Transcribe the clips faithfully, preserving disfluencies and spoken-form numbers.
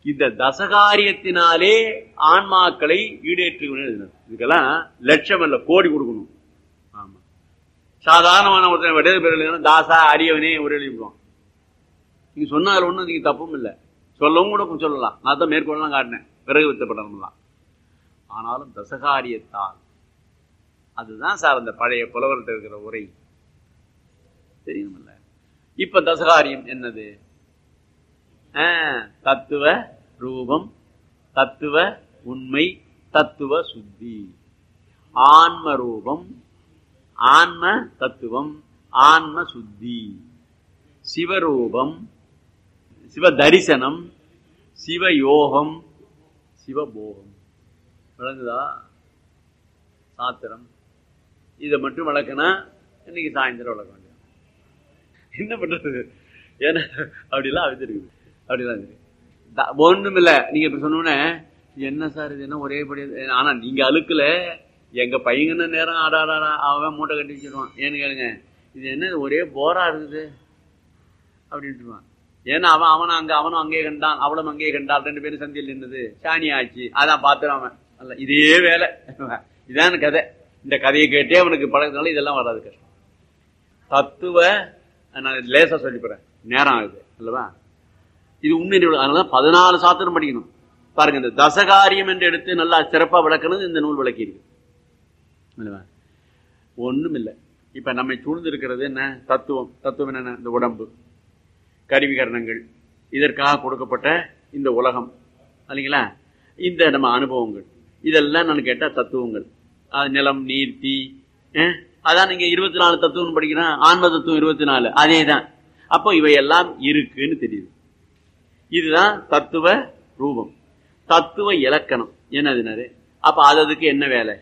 இந்த தசகாரியத்தினாலே ஆன்மாக்களை ஈடேற்று. இதுக்கெல்லாம் லட்சம் அல்ல கோடி கொடுக்கணும். ஆமா, சாதாரணமான ஒருத்தர் விட பேர் தாசா அரியவனே ஒரு எழுதிடுவோம். நீங்க சொன்னாலும் ஒண்ணும் நீங்க தப்பும் இல்லை, சொல்லவும் கூட சொல்லலாம். நான் தான் மேற்கொள்ளலாம் காட்டினேன் பிறகு வித்தப்படலாம். ஆனாலும் தசகாரியத்தால் அதுதான் சார் அந்த பழைய புலவர்கிட்ட இருக்கிற உரை தெரியுமில்ல. இப்ப தசகாரியம் என்னது? தத்துவ ரூபம், தத்துவ உண்மை, தத்துவ சுத்தி. ஆன்ம ரூபம், ஆன்ம தத்துவம், ஆன்ம சுத்தி. சிவரூபம், சிவ தரிசனம், சிவயோகம், சிவபோகம். விளங்குதா? சாத்திரம் இதை மட்டும் வளர்க்கனா இன்னைக்கு சாயந்தரம் வளர்க்க வேண்டிய என்ன பண்றது? ஏன்னா அப்படிலாம் அவிச்சிருக்கு. அப்படிலாம் இருக்கு. ஒண்ணும் இல்ல. நீங்க இப்ப சொன்னோன்னே என்ன சார் இது என்ன ஒரேபடி? ஆனா நீங்க அழுக்கல, எங்க பையங்கன்னு நேரம் ஆடாடா அவன் மூட்டை கட்டி வச்சிருவான். ஏன்னு கேளுங்க, இது என்ன ஒரே போரா இருக்குது அப்படின்ட்டுருவான். ஏன்னா அவன் அவனும் அங்க அவனும் அங்கேயே கண்டான், அவளும் அங்கேயே கண்டாள், ரெண்டு பேரும் சந்தியில் நின்றது, சாணி ஆச்சு, அதான் பாத்துறான் அவன். அல்ல இதே வேலை, இதான் கதை. இந்த கதையை கேட்டே அவனுக்கு பழகிறதுனால இதெல்லாம் வராது, கஷ்டம். தத்துவ நான் லேசா சொல்லிப்பறேன், நேரம் ஆகுது அல்லவா? இது உண்மை. அதனால பதினாலு சாத்திரம் படிக்கணும் பாருங்க. இந்த தசகாரியம் என்று எடுத்து நல்லா சிறப்பா விளக்கணும் இந்த நூல் விளக்கி இருக்கு. ஒண்ணும் இல்லை. இப்ப நம்மை சூழ்ந்து இருக்கிறது என்ன? தத்துவம். தத்துவம் என்ன? இந்த உடம்பு, கருவிகரணங்கள், இதற்காக கொடுக்கப்பட்ட இந்த உலகம் இல்லைங்களா? இந்த நம்ம அனுபவங்கள், இதெல்லாம் நான் கேட்டா தத்துவங்கள். நிலம், நீர், தீ. அதான் நீங்க இருபத்தி நாலு தத்துவம் படிக்கிறேன், ஆன்ம தத்துவம் இருபத்தி நாலு, அதே தான். அப்போ இவையெல்லாம் இருக்குன்னு தெரியுது. இதுதான் தத்துவ ரூபம். தத்துவ இலக்கணம் என்னதுனாரு? அப்ப அதுக்கு என்ன வேலை?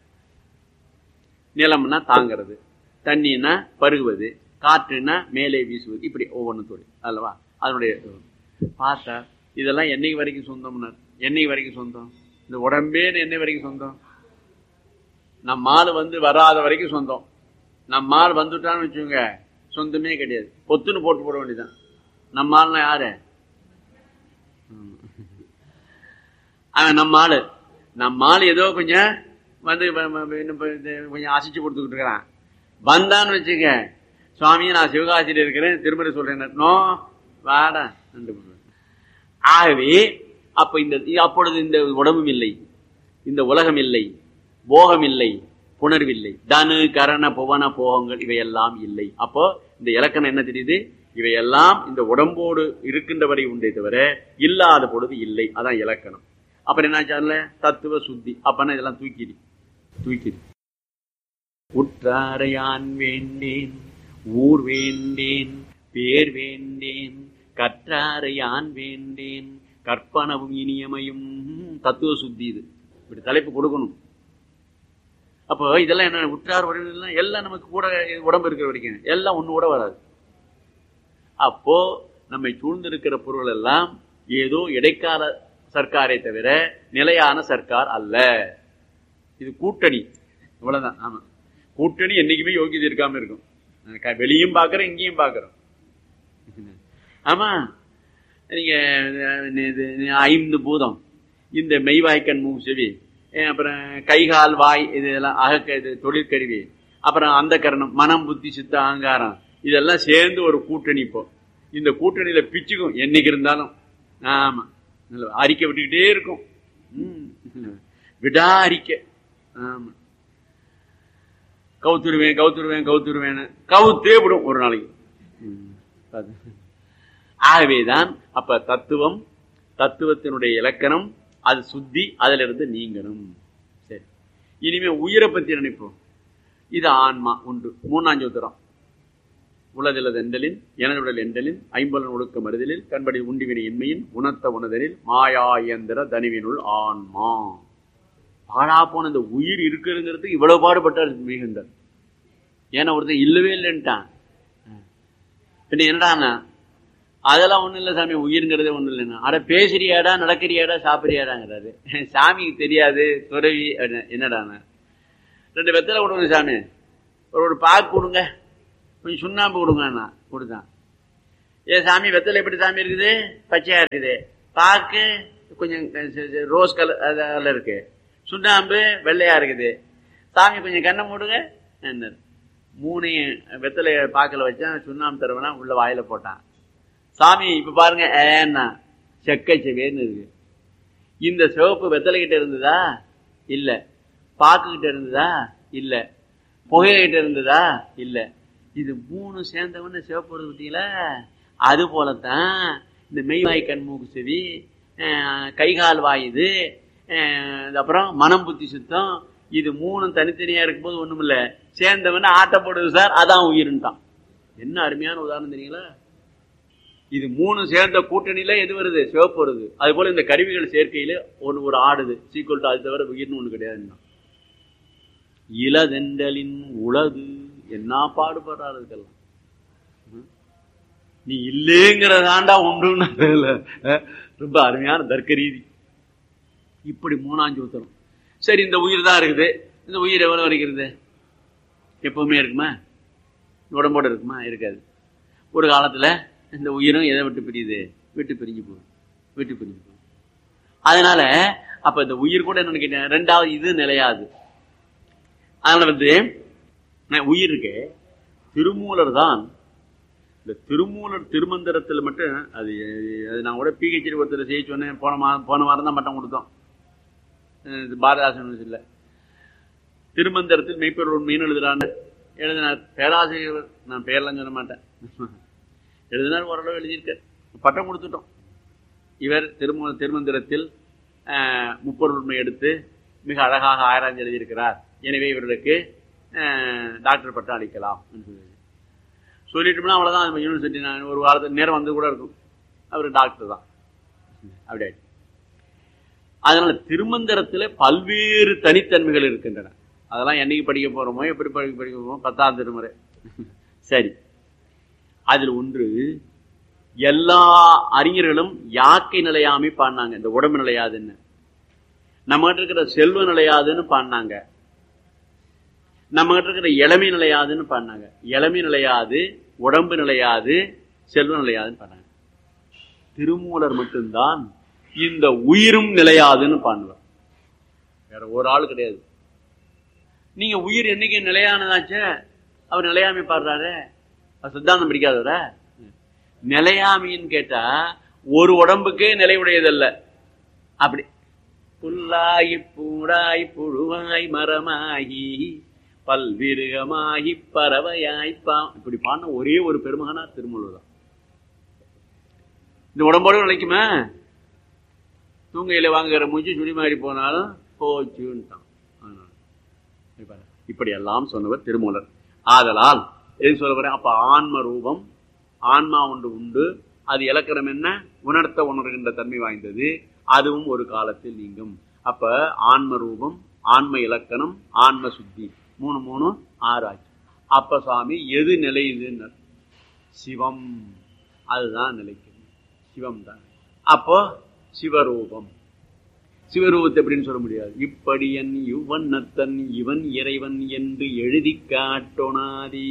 நிலம்னா தாங்கிறது, தண்ணின்னா பருகுவது, காற்றுன்னா மேலே வீசுவது, இப்படி ஒவ்வொன்றும் தொழில் அல்லவா? அதனுடைய பார்த்தா இதெல்லாம் என்னைக்கு வரைக்கும் சொந்தம்னா, என்னைக்கு வரைக்கும் சொந்தம்? இந்த உடம்பே என்னை வரைக்கும் சொந்தம். நம்மால் வந்து வராத வரைக்கும் சொந்தம். நம்மால் வந்துட்டான்னு வச்சுக்கோங்க, சொந்தமே கிடையாது. பொத்துன்னு போட்டு போட வேண்டியதான். நம்மால்னா யாரு? அவன் நம்மால். நம்மால் ஏதோ கொஞ்சம் வந்து கொஞ்சம் அசைச்சு கொடுத்துக்கிட்டு இருக்கிறான். வந்தான்னு வச்சுக்க, சுவாமியை நான் சிவகாசியில் இருக்கிறேன், திருமணம் சொல்றேன், நோ வாடா. ஆகவே அப்ப இந்த அப்பொழுது இந்த உடம்பும் இல்லை, இந்த உலகம் இல்லை, போகம் இல்லை, புணர்வில்லை, தனு கரண புவன போகங்கள் இவையெல்லாம் இல்லை. அப்போ இந்த இலக்கணம் என்ன தெரியுது? இவையெல்லாம் இந்த உடம்போடு இருக்கின்றவரை உண்டே தவிர இல்லாத பொழுது இல்லை. அதான் இலக்கணம். அப்புறம் என்ன தத்துவ சுத்தி. அப்பனா இதெல்லாம் தூக்கிடு தூக்கிடு உற்றாரையான் வேண்டேன், ஊர் வேண்டேன், பேர் வேண்டேன், கற்றாரையான் வேண்டேன், கற்பனவும் இனியமையும். தத்துவ சுத்தி. இது இப்படி தலைப்பு கொடுக்கணும். அப்போ இதெல்லாம் என்ன? உற்றார் உறவினர்கள் எல்லாம் நமக்கு கூட உடம்பு இருக்கிற வரைக்கும் எல்லாம் ஒண்ணு கூட வராது. அப்போ நம்மை சூழ்ந்திருக்கிற பொருள் எல்லாம் ஏதோ இடைக்கால சர்க்காரை தவிர நிலையான சர்க்கார் அல்ல. இது கூட்டணி, இவ்வளவுதான். ஆமா, கூட்டணி என்னைக்குமே யோகியதை இருக்காம இருக்கும். வெளியும் பாக்குறோம், இங்கேயும் பாக்குறோம். ஆமா, நீங்க ஐந்து பூதம், இந்த மெய்வாய்க்கண் மூக்கு செவி, அப்புறம் கைகால் வாய், இதெல்லாம் அகக்க இது தொழிற்கருவி, அப்புறம் அந்த கரணம், மனம் புத்தி சித்த அகங்காரம், இதெல்லாம் சேர்ந்து ஒரு கூட்டணி. இப்போ இந்த கூட்டணியில பிச்சுக்கும் என்னைக்கு இருந்தாலும். ஆமா, அறிக்கை விட்டுக்கிட்டே இருக்கும். விடா அறிக்கை. ஆமா, கவுத்துருவேன் கவுத்துருவேன் கவுத்துருவேன் கவுத்தே விடும் ஒரு நாளைக்கு. ஆகவேதான் அப்ப தத்துவம், தத்துவத்தினுடைய இலக்கணம், அது சுத்தி, அதுல இருந்து நீங்கணும். சரி, இனிமே உயிரை பத்தி நினைப்போம். இது ஆன்மா உண்டு. மூணாம் சூத்திரம். உளதிலது எண்டலின் எனதுடல் எண்டலின் ஐம்பலன் ஒழுக்க மறுதலில் கண்படி உண்டிவினை இன்மையின் உணர்த்த உணதலில் மாயா இயந்திர தனிவினுள் ஆன்மா. பாழா போன இந்த உயிர் இருக்குங்கிறதுக்கு இவ்வளவு பாடுபட்டார் மிகுந்தார். ஏன்னா ஒருத்தர் இல்லவே இல்லைன்ட்டான். பின்ன என்னடானா அதெல்லாம் ஒண்ணும் இல்லை சாமி, உயிர்ங்கிறதே ஒண்ணும் இல்லைன்னா. அட பேசுறியாடா, நடக்கிறியாடா, சாப்பிடுறியாடாங்கிறாரு. சாமிக்கு தெரியாது துறவி. என்னடானா ரெண்டு வெத்தலை கொடுங்க சாமி, ஒரு ஒரு பாக்கு கொடுங்க, கொஞ்சம் சுண்ணாம்பு கொடுங்கண்ணா. கொடுத்தான். ஏ சாமி வெத்தலை எப்படி சாமி இருக்குது? பச்சையா இருக்குது. பாக்கு கொஞ்சம் ரோஸ் கலர் அதில் இருக்கு, சுண்ணாம்பு வெள்ளையா இருக்குது. சாமி கொஞ்சம் கண்ணை மூடுங்க என்ன, மூணையும் வெத்தலை பாக்கில் வச்சா சுண்ணாம்பு தருவனா உள்ள வாயில போட்டான். சாமி இப்ப பாருங்க ஏன்னா செக்கை செவேன்னு இருக்கு. இந்த சிவப்பு வெத்தலை கிட்ட இருந்ததா இல்ல, பாக்கு கிட்ட இருந்ததா இல்ல, புகைகிட்ட இருந்ததா இல்ல, இது மூணு சேர்ந்தவன்னு சிவப்பு வருது பார்த்தீங்களா? அது போலத்தான் இந்த மெய்வாய் கண் மூக்கு செவி கைகால் வாயுது, அப்புறம் மனம் புத்தி சுத்தம், இது மூணும் தனித்தனியா இருக்கும்போது ஒண்ணும் இல்ல, சேர்ந்தவன ஆட்டப்படுது சார், அதான் உயிருன்ட்டான். என்ன அருமையான உதாரணம் தெரியுங்களா? இது மூணு சேர்ந்த கூட்டணியில எது வருது? சிவப்பு வருது. அது போல இந்த கருவிகள் சேர்க்கையில ஒன்று ஒரு ஆடுது, சீக்கிரம் அது தவிர உயிர்னு ஒண்ணு கிடையாது. இளதெண்டலின் உளது என்ன பாடுபடுறாரு இதுக்கெல்லாம். நீ இல்லைங்கிறதாண்டா ஒன்று, ரொம்ப அருமையான தர்க்க ரீதி. இப்படி மூணாஞ்சு ஊத்தணும். சரி, இந்த உயிர் தான் இருக்குது. இந்த உயிர் எவ்வளவு வரைக்கிறது? எப்பவுமே இருக்குமா? உடம்போடு இருக்குமா? இருக்காது. ஒரு காலத்துல இந்த உயிரும் எதை விட்டு பிரியுது? விட்டு பிரிஞ்சு போகும், விட்டு பிரிஞ்சு போகும். அதனால அப்ப இந்த உயிர் கூட என்ன கேட்டேன், ரெண்டாவது இது நிலையாது. அதனால வந்து உயிர் இருக்கு. திருமூலர் தான் இந்த திருமூலர் திருமந்திரத்தில் மட்டும் அது அது நான் கூட பிஹெச்டி ஒருத்தர் செய்ய சொன்னேன். போன மா போன வாரம் தான் மட்டம் கொடுத்தோம். பாரதாசன் இல்லை, திருமந்திரத்தில் மெய்ப்பொருள் உண்மைன்னு எழுதுறான்னு எழுதினார் பேராசிரியர். நான் பேரெல்லாம் சொல்ல மாட்டேன், எழுதினார். ஓரளவு எழுதியிருக்கார், பட்டம் கொடுத்துட்டோம். இவர் திரும திருமந்திரத்தில் முப்பொருள் உண்மை எடுத்து மிக அழகாக ஆராய்ச்சி எழுதியிருக்கிறார். எனவே இவர்களுக்கு டாக்டர் பட்டம் அளிக்கலாம் சொல்லிட்டோம்னா அவ்வளவுதான். யூனிவர்சிட்டி நான் ஒரு வாரத்துக்கு நேரம் வந்து கூட இருக்கும், அவர் டாக்டர் தான். அப்படி ஆயிடுச்சு. அதனால திருமந்திரத்துல பல்வேறு தனித்தன்மைகள் இருக்கின்றன. அதெல்லாம் என்னைக்கு படிக்க போறோமோ, எப்படி படிக்க படிக்க போறோமோ, பத்தாம் திருமுறை. சரி, அதில் ஒன்று எல்லா அறிஞர்களும் யாக்கை நிலையாமை பாடினாங்க. இந்த உடம்பு நிலையாதுன்னு, நம்ம கிட்ட இருக்கிற செல்வ நிலையாதுன்னு பாடினாங்க. நம்ம கிட்ட இருக்கிற இளமை நிலையாதுன்னு பாடினாங்க. இளமை நிலையாது, உடம்பு நிலையாது, செல்வ நிலையாதுன்னு பாடினாங்க. திருமூலர் மட்டும்தான் இந்த உயிரும் நிலையாதுன்னு பாடுவார். வேற ஒரு ஆள் கிடையாது. நீங்க உயிர் என்னைக்கு நிலையானதாச்ச, அவர் நிலையாமை பாடுறாரு, சித்தாந்தம் பிடிக்காதவர. நிலையாமைன்னு கேட்டா ஒரு உடம்புக்கே நிலையுடையதல்ல. அப்படி புல்லாகி பூடாய் புழுவாய் மரமாகி பல்விருகமாகி பறவையாய்ப்பா, இப்படி பாடின ஒரே ஒரு பெருமகனா திருமூலர் தான். இந்த உடம்போடு நிலைக்குமா? தூங்கையில வாங்குகிற மூச்சு சுடி மாறி போனாலும் போச்சுன்ட்டான். இப்படி எல்லாம் சொன்னவர் திருமூலர். ஆதலால் எது சொல்ல போறேன், அப்ப ஆன்ம ரூபம், ஆன்மா ஒன்று உண்டு. அது இலக்கணம் என்ன? உணர்த்த உணர்கின்ற தன்மை வாய்ந்தது. அதுவும் ஒரு காலத்தில் நீங்கும். அப்ப ஆன்ம ரூபம், ஆன்ம இலக்கணம், ஆன்ம சுத்தி, மூணு மூணு ஆறு ஆச்சு. அப்ப சாமி எது நிலையுதுன்னு? சிவம். அதுதான் நிலைக்கும், சிவம் தான். அப்போ சிவரூபம். சிவரூபத்தை எப்படின்னு சொல்ல முடியாது. இப்படியன் இவ்வண்ணத்தன் இவன் இறைவன் என்று எழுதி காட்டோனாதே.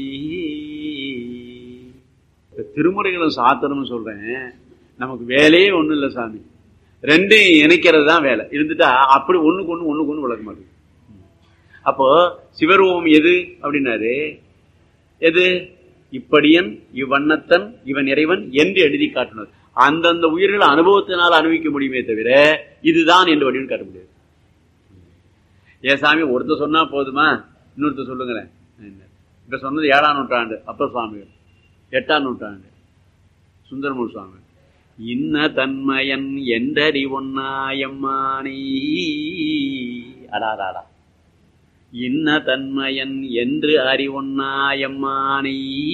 திருமுறைகளும் சாத்திரம்னு சொல்றேன். நமக்கு வேலையே ஒண்ணும் இல்லை சாமி, ரெண்டையும் இணைக்கிறது தான் வேலை. இருந்துட்டா அப்படி ஒண்ணுக்கு ஒண்ணு ஒண்ணுக்கு ஒண்ணு விளக்க மாட்டேங்குது. அப்போ சிவரூபம் எது அப்படின்னாரு, எது? இப்படியன் இவ்வண்ணத்தன் இவன் இறைவன் என்று எழுதி காட்டினார். அந்தந்த உயிர்கள் அனுபவத்தினால் அனுபவிக்க முடியுமே தவிர இதுதான் என்று வடிவம் காட்ட முடியாது. ஏன் சாமி ஒருத்தர் சொன்னா போதுமா? இன்னொருத்தர் சொல்லுங்களேன். இப்ப சொன்னது ஏழாம் நூற்றாண்டு அப்பர் சுவாமிகள், எட்டாம் நூற்றாண்டு சுந்தரமூர் சுவாமி. இன்ன தன்மயன் என்றறி ஒன்னாயம்மானி. அடாடாடா, இன்ன தன்மயன் என்று அறிவொன்னாயம்மானி.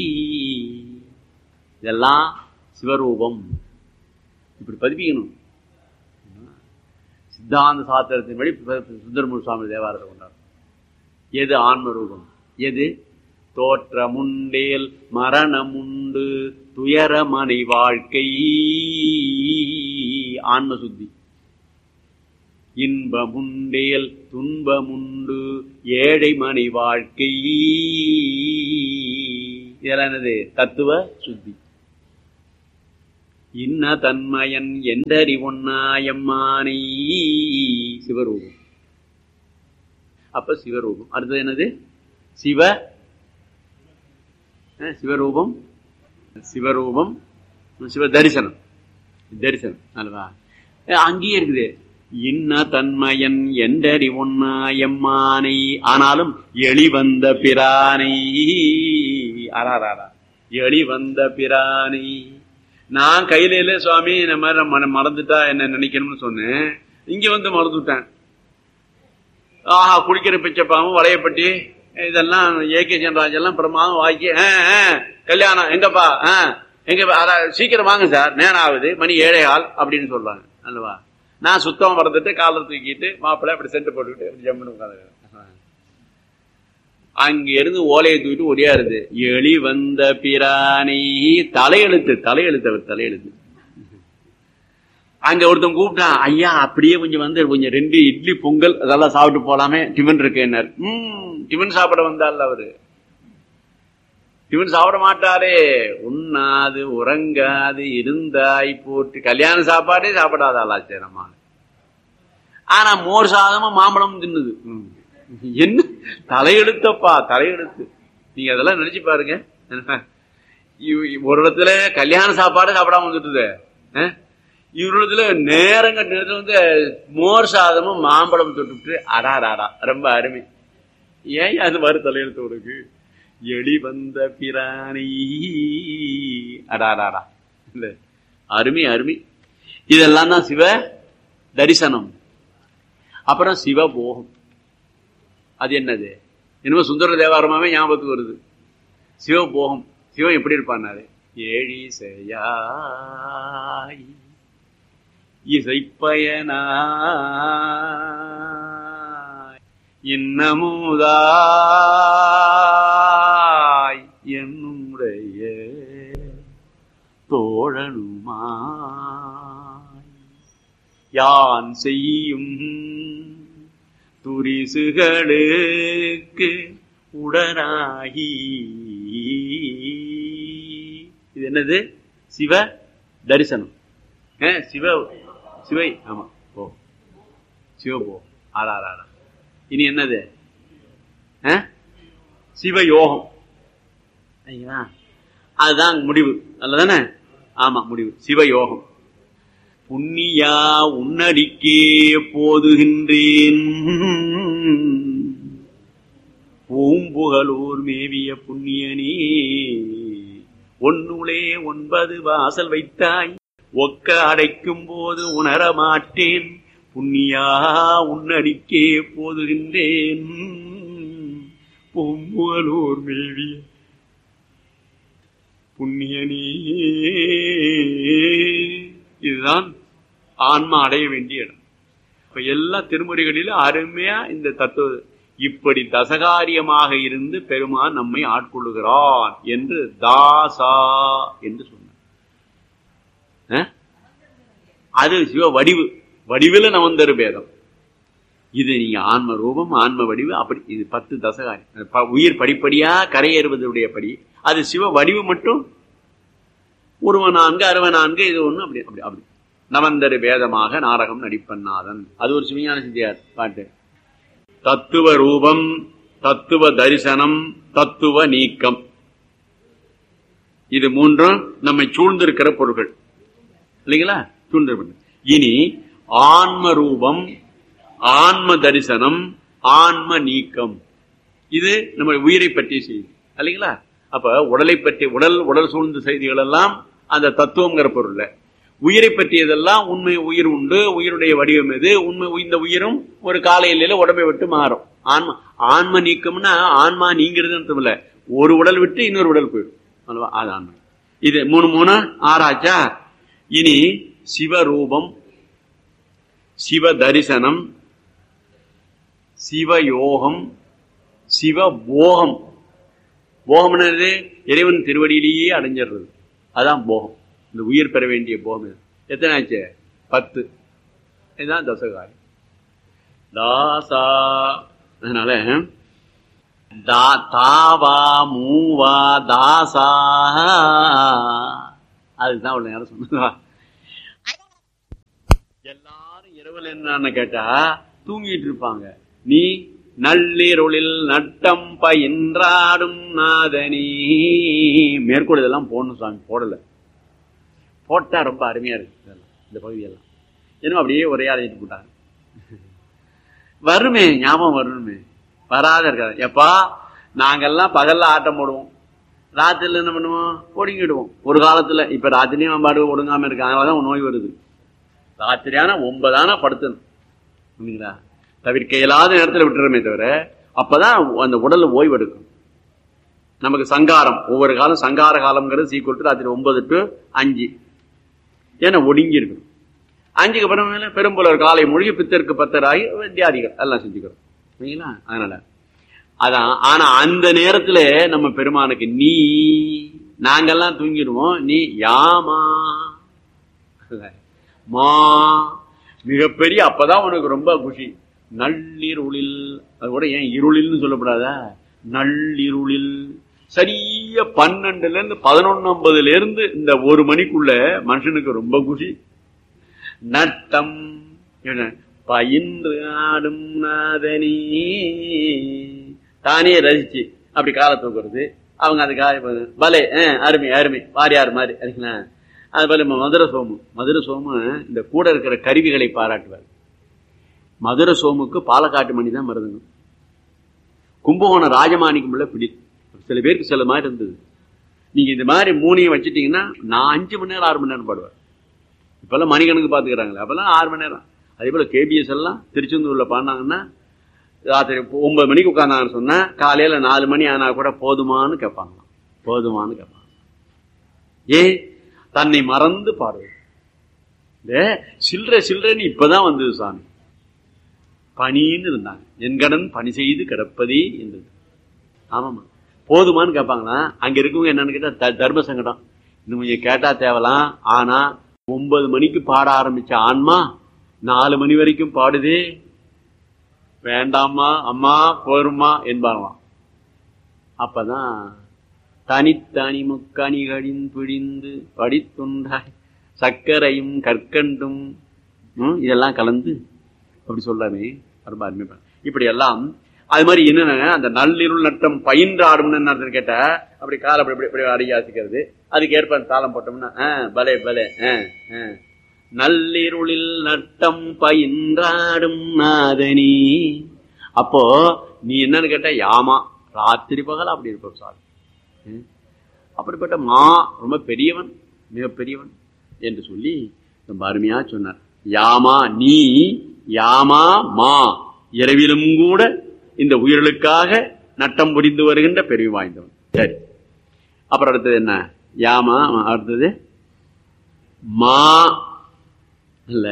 இதெல்லாம் சிவரூபம். இப்படி பதிப்பிக்கணும். சித்தாந்த சாத்திரத்தின் வழி சுந்தரமூர் சுவாமி தேவாரத்தை கொண்டார். எது ஆன்ம ரூபம்? எது? தோற்றமுண்டேல் மரணமுண்டு துயரமனை வாழ்க்கை ஆன்ம சுத்தி. இன்பமுண்டேல் துன்பமுண்டு ஏழை மனை வாழ்க்கை. இதெல்லாம் என்னது? தத்துவ சுத்தி. இன்ன தன்மயன் எந்தறிவொன்னாயம்மானை சிவரூபம். அப்ப சிவரூபம். அடுத்தது என்னது? சிவ சிவரூபம், சிவரூபம், சிவ தரிசனம். தரிசனம் அல்லவா? அங்கேயே இருக்குது. இன்ன தன்மயன் எந்தறிவொன்னாயம்மானை, ஆனாலும் எளிவந்த பிரானை. ஆறாரா எளிவந்த பிரானை. நான் கையில இல்ல சுவாமி, இந்த மாதிரி மறந்துட்டா என்ன நினைக்கணும்னு சொன்னேன். இங்க வந்து மறந்துட்டேன். ஆஹா, குடிக்கிற பிச்சைப்பாவும் வளையப்பட்டி இதெல்லாம் ஏகே சென்ராஜ் எல்லாம் பிரமாதம் வாக்கி கல்யாணம் எங்கப்பா எங்க சீக்கிரம் வாங்க சார், நேரம் ஆகுது, மணி ஏழை ஆள் அப்படின்னு சொல்றாங்க அல்லவா? நான் சுத்தம் மறந்துட்டு காலர் தூக்கிட்டு மாப்பிள்ளை அப்படி சென்ட் போட்டுக்கிட்டு அப்படி ஜம்முன்னு உட்காந்து அங்க இருந்து ஓலையை தூக்கிட்டு ஒடியாருது. எளி வந்த பிரானை. தலையெழுத்து தலையெழுத்து அவர் தலையெழுத்து. அங்க ஒருத்தன் கூப்பிட்டான், ஐயா அப்படியே கொஞ்சம் வந்து கொஞ்சம் ரெண்டு இட்லி பொங்கல் அதெல்லாம் சாப்பிட்டு போலாமே, டிஃபன் இருக்கு என்ன? உம் டிஃபன் சாப்பிட வந்தால் அவரு டிஃபன் சாப்பிட மாட்டாரே. உண்ணாது உறங்காது இருந்தாய் போட்டு கல்யாண சாப்பாடே சாப்பிடாதாலாச்சேரமா. ஆனா மோர் சாதமும் மாம்பழமும் தின்னுது. என்ன தலையெழுத்தப்பா, தலையெழுத்து. நீங்க அதெல்லாம் நினைச்சு பாருங்க. ஒரு இடத்துல கல்யாண சாப்பாடு சாப்பிடாம வந்துட்டுது. இவரிடத்துல நேரங்க நேரத்துல வந்து மோர் சாதமும் மாம்பழம் தொட்டு அடாராடா ரொம்ப அருமை. ஏன் அது மாதிரி தலையெழுத்து உனக்கு? எளி வந்த பிராணி. அடாராடா இல்ல, அருமை அருமை. இதெல்லாம் தான் சிவ தரிசனம். அப்புறம் சிவபோகம். அது என்னது? என்னமோ சுந்தர தேவாரமாவே ஞாபகத்துக்கு வருது. சிவபோகம். சிவம் எப்படி இருப்பான்னாரு? ஏழி செய்யாய் இசைப்பயனாய் இன்னமுதாய் என்னுடைய தோழனுமாய் யான் செய்யும் துரிசுகளுக்கு உடனாகி. இது என்னது? சிவ தரிசனம். சிவ சிவை. ஆமா போ சிவபோ. ஆறாரா. இனி என்னது? சிவயோகம். அதுதான் முடிவு. அல்லதானே? ஆமா முடிவு. சிவயோகம். புண்ணியா உன்னடிக்கே போதுகின்றேன் பூம்புகலூர் மேவிய புண்ணியனே ஒன்னுளே ஒன்பது வாசல் வைத்தாய் ஒக்க அடைக்கும் போது உணர மாட்டேன் புண்ணியா உன்னடிக்கே போதுகின்றேன் பூம்புகலூர் மேவிய புண்ணியனே. இதுதான் ஆன்மா அடைய வேண்டிய இடம். இப்ப எல்லா திருமுறைகளிலும் அருமையா இந்த தத்துவ இப்படி தசகாரியமாக இருந்து பெருமான் நம்மை ஆட்கொள்ளுகிறான் என்று தாசா என்று சொன்னார். அது சிவ வடிவு. வடிவில் நவந்தரு பேதம். இது நீங்க ஆன்ம ரூபம் ஆன்ம வடிவு அப்படி. இது பத்து தசகாரி உயிர் படிப்படியா கரையேறுவதுடைய படி. அது சிவ வடிவு மட்டும் ஒருவ நான்கு அறுவ நான்கு இது ஒண்ணு அப்படி அப்படி அப்படி நவந்தரு பேதமாக நாடகம் நடிப்பநாதன். அது ஒரு சிவஞான சித்தியார் பாட்டு. தத்துவ ரூபம், தத்துவ தரிசனம், தத்துவ நீக்கம். இது மூன்றும் நம்மை சூழ்ந்திருக்கிற பொருள்கள் இல்லைங்களா? சூழ்ந்திருப்பது. இனி ஆன்ம ரூபம், ஆன்ம தரிசனம், ஆன்ம நீக்கம். இது நம்ம உயிரை பற்றிய செய்தி இல்லைங்களா? அப்ப உடலை பற்றி உடல் உடல் சூழ்ந்த செய்திகள் எல்லாம் அந்த தத்துவங்கிற பொருள். உயிரை பற்றியதெல்லாம் உண்மை. உயிர் உண்டு, உயிருடைய வடிவம் எது, உண்மை. இந்த உயிரும் ஒரு காலையில உடம்பை விட்டு மாறும். ஆன்மா ஆன்ம நீக்கம்னா ஆன்மா நீங்கிறது இல்ல, ஒரு உடல் விட்டு இன்னொரு உடல் போயிடும். அது ஆன்மா. இது மூணு மூணு ஆறாச்சா? இனி சிவரூபம், சிவ தரிசனம், சிவயோகம், சிவபோகம். போகம் என்னது? இறைவன் திருவடியிலேயே அடைஞ்சிடுறது. அதான் போகம். இந்த உயிர் பெற வேண்டிய போகம் எத்தனை ஆச்சு? பத்து. இதுதான் தசகாரி. தாசா. அதனால தாவா மூவா தாசா. அதுதான் அவ்வளவு நேரம் சொன்னதா. எல்லாரும் இரவில் என்னன்னு கேட்டா தூங்கிட்டு இருப்பாங்க. நீ நள்ளிருளில் நட்டம் பயின்றாடும் நாதனி. மேற்கோள் இதெல்லாம் போடணும் சாமி, போடல. போட்டா ரொம்ப அருமையா இருக்கு இந்த பகுதியெல்லாம். ஏன்னா அப்படியே ஒரே அழைச்சிட்டு போட்டாங்க. வருமே, ஞாபகம் வரணுமே, வராத இருக்காது. எப்பா நாங்கெல்லாம் பகல்ல ஆட்டம் போடுவோம், ராத்திரில என்ன பண்ணுவோம், ஒடுங்கிடுவோம். ஒரு காலத்துல இப்ப ராத்திரியும் பாடு ஒடுங்காம இருக்கு. அதனாலதான் நோய் வருது. ராத்திரியான ஒன்பதானா படுத்தணும், தவிர்க்க இயலாத நேரத்தில் விட்டுறமே தவிர அப்பதான் அந்த உடல்ல ஓய்வு எடுக்கும். நமக்கு சங்காரம் ஒவ்வொரு காலம் சங்கார காலம்ங்கிறது சீக்கிரம் ராத்திரி ஒன்பது டு அஞ்சு. ஏன்னா ஒடுங்கி இருக்கணும். அஞ்சுக்கு அப்புறம் பெரும்புலர் காலை மொழி பித்தருக்கு பத்தராகி வித்தியாதிகள் எல்லாம் செஞ்சுக்கிறோம். சரிங்களா? அதனால அதான். ஆனா அந்த நேரத்துல நம்ம பெருமானுக்கு நீ நாங்கெல்லாம் தூங்கிடுவோம், நீ யாமா மா மிகப்பெரிய. அப்பதான் உனக்கு ரொம்ப குஷி. நள்ளிருளில், அது கூட ஏன் இருளில்னு சொல்லப்படாதா, நள்ளிருளில் சரிய பன்னெண்டுல இருந்து பதினொன்னு ஐம்பதுல இருந்து இந்த ஒரு மணிக்குள்ள மனுஷனுக்கு ரொம்ப குஷி. நட்டம் பயின்று ஆடும் நாதனி, தானே ரசிச்சு அப்படி காலை தூக்குறது. அவங்க அதுக்காக பலே அருமை அருமை வாரியார் மாதிரி அறிங்களா. அது போல மதுரை சோமு, மதுரை சோமு இந்த கூட இருக்கிற கருவிகளை பாராட்டுவார். மதுரை சோமுக்கு பாலக்காட்டு மணி தான் மருதுங்க. கும்பகோணம் ராஜமாணிக்கம் உள்ள பிடி. சில பேருக்கு சில மாதிரி இருந்தது. நீங்க இந்த மாதிரி மூணையும் வச்சுட்டீங்கன்னா நான் அஞ்சு மணி நேரம் ஆறு மணி நேரம் பாடுவேன். இப்பெல்லாம் மணிக்கணக்கு பாத்துக்கிறாங்களே, அப்பெல்லாம் ஆறு மணி நேரம். அதே போல கேபிஎஸ் எல்லாம் திருச்செந்தூர்ல பாடினாங்கன்னா ராத்திரி ஒன்பது மணிக்கு உட்கார்ந்தாங்கன்னு சொன்னா காலையில நாலு மணி ஆனா கூட போதுமானு கேட்பாங்க, போதுமானு கேட்பாங்க. ஏ தன்னை மறந்து பாடுவது. சில்லற சில்லறன்னு இப்பதான் வந்தது சாமி. பணின்னு இருந்தாங்க, என் கடன் பணி செய்து கிடப்பதே என்றது. ஆமாமா, போதுமானு கேட்பாங்களா. அங்க இருக்கவங்க என்னன்னு கேட்டா தர்ம சங்கடம், இன்னும் கொஞ்சம் கேட்டா தேவலாம். ஆனா ஒன்பது மணிக்கு பாட ஆரம்பிச்ச ஆன்மா நாலு மணி வரைக்கும் பாடுதே, வேண்டாமா அம்மா போருமா என்பாங்களாம். அப்பதான் தனித்தனி முக்கணிகளின் பிழிந்து படித்துண்டாய் சர்க்கரையும் கற்கண்டும் இதெல்லாம் கலந்து அப்படி சொல்றாமே, ரொம்ப அருமை. இப்படி எல்லாம் அது மாதிரி என்னன்னா அந்த நள்ளிருள் நட்டம் பயின்றாடும் கேட்டா அப்படி கால அப்படி இப்படி அடியாசிக்கிறது. அதுக்கு ஏற்ப தாளம் போட்டோம்னா பலே பலே நள்ளிருளில் நட்டம் பயின்றாடும் நாதனி. அப்போ நீ என்னன்னு கேட்ட யாமா ராத்திரி பகல் அப்படி இருப்ப சார். அப்படிப்பட்ட மா ரொம்ப பெரியவன், மிக பெரியவன் என்று சொல்லி ரொம்ப அருமையா சொன்னார். யாமா நீ யாமா மா, இரவிலும் கூட இந்த உயிர்களுக்காக நட்டம் புரிந்து வருகின்ற பெருமை வாய்ந்தவன். சரி, அப்புறம் அடுத்தது என்ன? யாமா, அடுத்தது மா இல்ல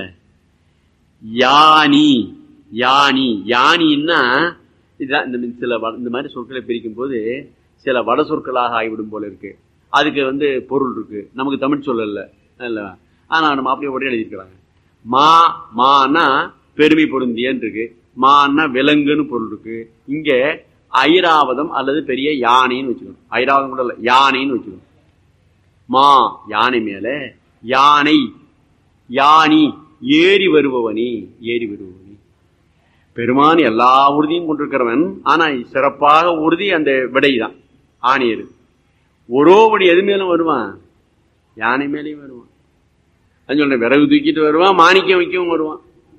யானி. யானி யானின்னா இதுதான். இந்த சில இந்த மாதிரி சொற்களை பிரிக்கும் போது சில வட சொற்களாக ஆகிவிடும் போல இருக்கு. அதுக்கு வந்து பொருள் இருக்கு, நமக்கு தமிழ் சொல்லல இல்ல. ஆனா நம்ம அப்படியே உடனே எழுதிருக்கிறாங்க. மா மானா பெருமை பொருந்தியன்னு இருக்கு, மான்னா விலங்குன்னு பொருள் இருக்கு. இங்க ஐராவதம் அல்லது பெரிய யானைன்னு வச்சுக்கணும். ஐராவதம் கூட இல்ல, யானைன்னு வச்சுக்கணும். மா யானை மேல, யானை யானி ஏறி வருபவனி, ஏறி வருபவனி. பெருமான் எல்லா உறுதியும் கொண்டிருக்கிறவன். ஆனா சிறப்பாக உறுதி அந்த விடைதான், ஆணையரு. ஒரோபடி எது மேலும் வருவான், யானை மேலேயும் வருவான். அது சொல்ற விறகு தூக்கிட்டு வருவான், மாணிக்கம் வைக்கவும் வருவான்.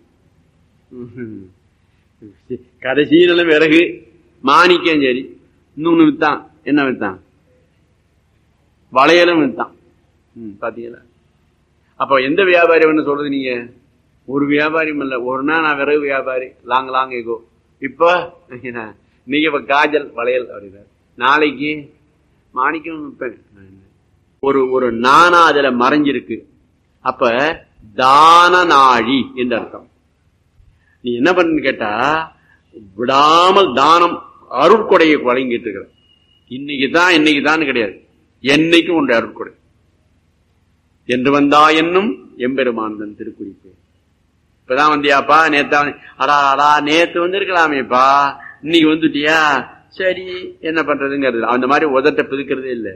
கடைசியில விறகு மாணிக்கம். சரி, இன்னொன்னு வித்தான். என்ன வித்தான்? வளையலும் வித்தான். ம் பாத்தீங்களா? அப்ப எந்த வியாபாரி வேணும் சொல்றது? நீங்க ஒரு வியாபாரியும் இல்ல. ஒரு நாள் நான் விறகு வியாபாரி, லாங் லாங் எகோ. இப்ப நீங்க இப்ப காஜல் வளையல் அப்படின்னா, நாளைக்கு மாணிக்கம் விற்பேன். ஒரு ஒரு நானா அதுல மறைஞ்சிருக்கு. அப்ப தான நாழி என்று அர்த்தம். நீ என்ன பண்ணு கேட்டா, விடாமல் தானம் அருட்கொடையை வழங்கிட்டு இருக்கிற. இன்னைக்குதான் இன்னைக்குதான் கிடையாது, என்னைக்கும் உண்டு அருட்கொடை. என்று வந்தா என்னும் எம்பெருமான் திருக்குறிப்பு. இப்பதான் வந்தியாப்பா, நேத்தா? அடா அடா நேத்து வந்திருக்கலாமேப்பா, இன்னைக்கு வந்துட்டியா? சரி என்ன பண்றதுங்கிறது. அந்த மாதிரி உதட்ட பிதுக்கிறதே இல்லை.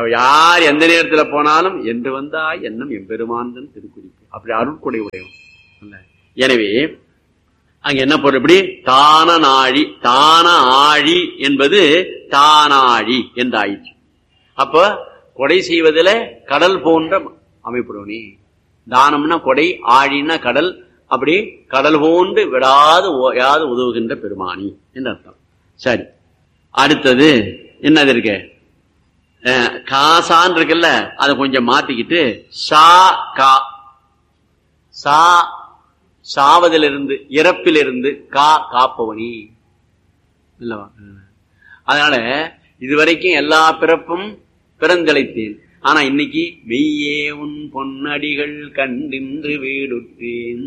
யார் எந்த நேரத்துல போனாலும் என்று வந்தா என்னும் எம்பெருமான் திருக்குறிப்பு. அப்படி அருட்கொடை உடையவன். எனவே அங்க என்ன பொருள்? இப்படி தான நாழி, தான ஆழி என்பது தானாழி என்று ஆயிடுச்சு. அப்ப கொடை செய்வதில கடல் போன்ற அமைப்புடனே. தானம்னா கொடை, ஆழின்னா கடல். அப்படி கடல் போன்று விடாது ஓயாது உதவுகின்ற பெருமானி என்று அர்த்தம். சரி, அடுத்தது என்னது இருக்கு? காசான் இருக்குல்ல, அதை கொஞ்சம் மாத்திக்கிட்டு சா கா, சா சாவதிலிருந்து இறப்பிலிருந்து கா காப்பவனி இல்லவா? அதனால இதுவரைக்கும் எல்லா பிறப்பும் பிறந்தளித்தேன். ஆனா இன்னைக்கு மெய்யே உன் பொன்னடிகள் கண்டின்று வீடுற்றேன்.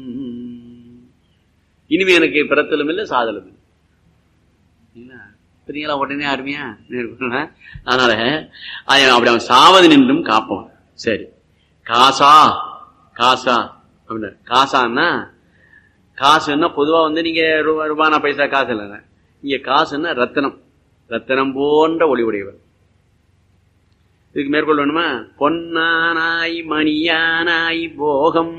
இனிமே எனக்கு பிறத்தலும் இல்லை சாதலும் இல்லை. உடனே அருமையா. அதனால அப்படி அவன் சாவது நின்றும் காப்பவன். சரி, காசா காசா அப்படின்னா காசான்னா, காசுன்னா பொதுவா வந்து நீங்க ரூபானா பைசா காசு இல்லைங்க. இங்க காசுன்னா ரத்தனம், ரத்தனம் போன்ற ஒளி உடையவர். இதுக்கு மேற்கொள்ள வேணுமா? பொன்னானாய் மணியானாய் போகம்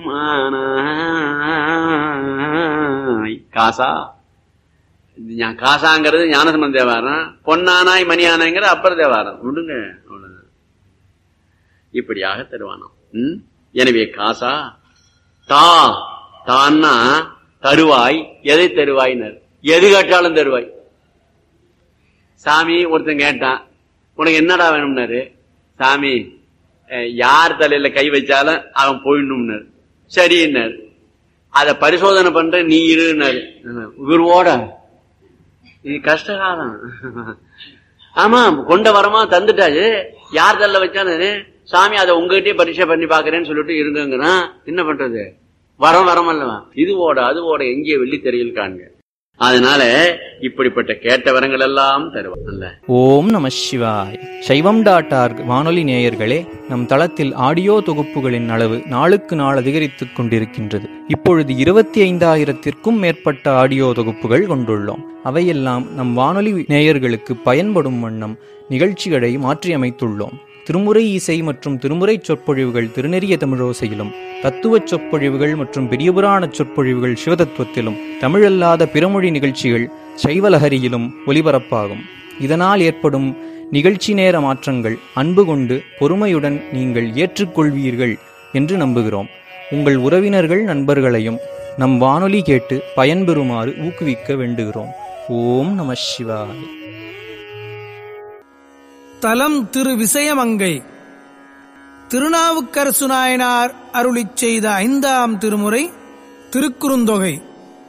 ஆனாய் காசா. காசாங்கிறது ஞானசம்பந்த தேவாரம், பொன்னானாய் மணியானாய்ங்கிற அப்பர் தேவாரம். விடுங்க, அவ்வளவுதான். இப்படியாக தருவானாம். உம் எனவே காசா. தா தான்னா தருவாய். எதை தருவாயினர்? எது கேட்டாலும் தருவாய். சாமி ஒருத்தன் கேட்டான், உனக்கு என்னடா வேணும்னாரு. சாமி யார் தலையில கை வச்சாலும் அவன் போயிடணும்னாரு. சரின்னாரு. அத பரிசோதனை பண்ற நீ இருன்னாரு. இவரோட இது கஷ்டகாலம். ஆமா, கொண்ட வரமா தந்துட்டாச்சு. யார் தலையில வச்சாலும் சாமி அதை உங்ககிட்டயே பரீட்சை பண்ணி பாக்குறேன்னு சொல்லிட்டு இருங்கன்னா என்ன பண்றது? வரம் வரம் அல்லவா? இது ஓட அது ஓட எங்கே வெள்ளி தெரியல் காண்க. அதனால இப்படிப்பட்ட கேட்ட வரங்கள் எல்லாம் தருவாங்க. ஓம் நம சிவாய். சைவம் டாட் ஆர்க் வானொலி நேயர்களே, நம் தளத்தில் ஆடியோ தொகுப்புகளின் அளவு நாளுக்கு நாள் அதிகரித்துக் கொண்டிருக்கின்றது. இப்பொழுது இருபத்தி ஐந்தாயிரத்திற்கும் மேற்பட்ட ஆடியோ தொகுப்புகள் கொண்டுள்ளோம். அவையெல்லாம் நம் வானொலி நேயர்களுக்கு பயன்படும் வண்ணம் நிகழ்ச்சிகளை மாற்றியமைத்துள்ளோம். திருமுறை இசை மற்றும் திருமுறை சொற்பொழிவுகள் திருநெறிய தமிழோசையிலும், தத்துவ சொற்பொழிவுகள் மற்றும் பெரியபுராண சொற்பொழிவுகள் சிவதத்துவத்திலும், தமிழல்லாத பிறமொழி நிகழ்ச்சிகள் சைவலஹரியிலும் ஒலிபரப்பாகும். இதனால் ஏற்படும் நிகழ்ச்சி நேர மாற்றங்கள் அன்பு கொண்டு பொறுமையுடன் நீங்கள் ஏற்றுக்கொள்வீர்கள் என்று நம்புகிறோம். உங்கள் உறவினர்கள் நண்பர்களையும் நம் வானொலி கேட்டு பயன்பெறுமாறு ஊக்குவிக்க வேண்டுகிறோம். ஓம் நம சிவாய். தலம் திரு விசயமங்கை. திருநாவுக்கரசு நாயனார் அருளிச் செய்த ஐந்தாம் திருமுறை திருக்குறுந்தொகை.